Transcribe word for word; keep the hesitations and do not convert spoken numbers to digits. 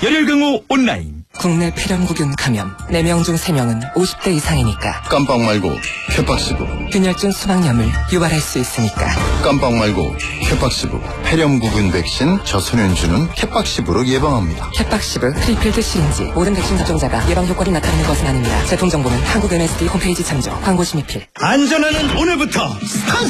열혈경호 온라인. 국내 폐렴구균 감염 네 명 중 세 명은 오십 대 이상이니까. 깜빡 말고 쾌팍시브. 균열증 수막염을 유발할 수 있으니까. 깜빡 말고 쾌팍시브. 폐렴구균 백신 저소년주는 쾌팍시브로 예방합니다. 캡박시브 프리필드 시린지. 모든 백신 접종자가 예방 효과를 나타내는 것은 아닙니다. 제품 정보는 한국 엠에스디 홈페이지 참조. 광고 심의필. 안전하는 오늘부터